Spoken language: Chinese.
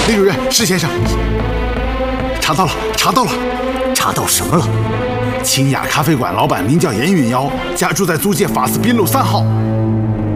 林主任，施先生，查到了，查到了， 查到什么了？ 清雅咖啡馆老板名叫严允瑶，家住在租界法斯滨路3号。